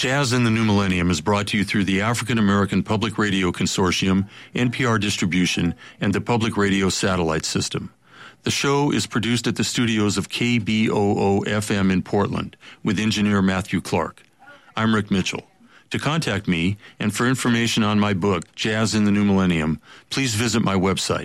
Jazz in the New Millennium is brought to you through the African American Public Radio Consortium, NPR Distribution, and the Public Radio Satellite System. The show is produced at the studios of KBOO-FM in Portland with engineer Matthew Clark. I'm Rick Mitchell. To contact me and for information on my book, Jazz in the New Millennium, please visit my website,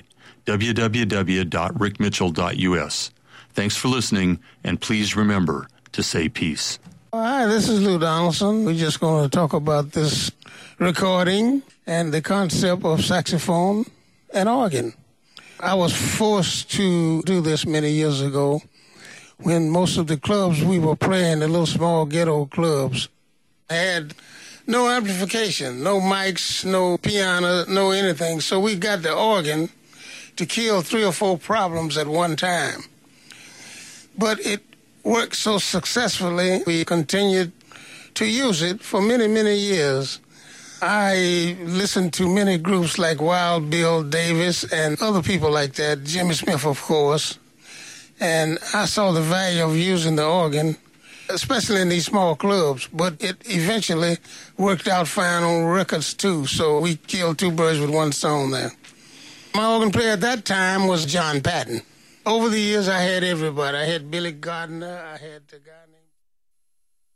www.rickmitchell.us. Thanks for listening, and please remember to say peace. Hi, this is Lou Donaldson. We're just going to talk about this recording and the concept of saxophone and organ. I was forced to do this many years ago when most of the clubs we were playing, the little small ghetto clubs, had no amplification, no mics, no piano, no anything. So we got the organ to kill 3 or 4 problems at one time. But it worked so successfully, we continued to use it for many, many years. I listened to many groups like Wild Bill Davis and other people like that, Jimmy Smith, of course, and I saw the value of using the organ, especially in these small clubs, but it eventually worked out fine on records too, so we killed 2 birds with one stone there. My organ player at that time was John Patton. Over the years, I had everybody. I had Billy Gardner, I had the guy named